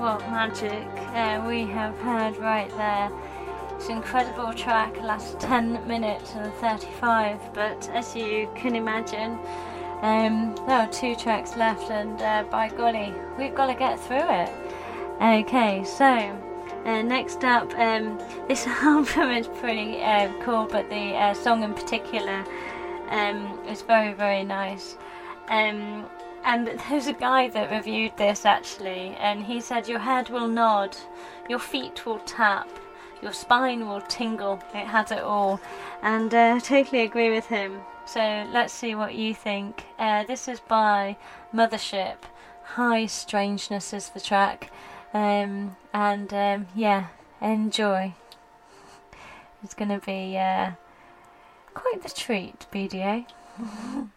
what magic we have heard right there. It's an incredible track, lasts 10 minutes and 35, but as you can imagine, there are 2 tracks left, and by golly, we've got to get through it. Okay, so next up, this album is pretty cool, but the song in particular is very, very nice. And there's a guy that reviewed this actually, and he said your head will nod, your feet will tap, your spine will tingle. It has it all, and totally agree with him. So let's see what you think. This is by Mothership. High Strangeness is the track, and yeah, enjoy. It's gonna be quite the treat, BDA.